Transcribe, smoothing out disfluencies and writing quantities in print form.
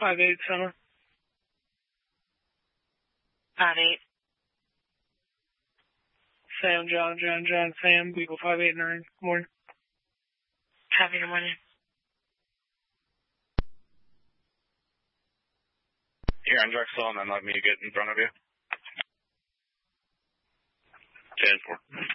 5-8 center. 5-8. Sam, John, Sam, Beagle 589. Good morning. Happy good morning. Here on Drexel, and then let me get in front of you. 10-4.